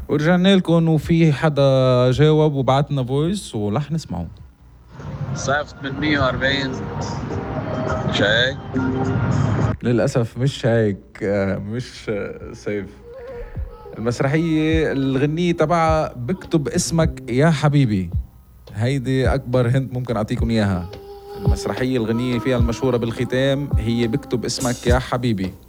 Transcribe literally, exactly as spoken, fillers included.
ورجعنا لكم وفي حدا جاوب وبعتنا فويس ورح نسمعه. صيف ثمانمية وأربعين مش هيك؟ للأسف مش هيك، مش سيف. المسرحية الغنية تبعها بكتب اسمك يا حبيبي، هيدي أكبر هنت ممكن أعطيكم إياها. المسرحية الغنية فيها المشهورة بالختام هي بكتب اسمك يا حبيبي.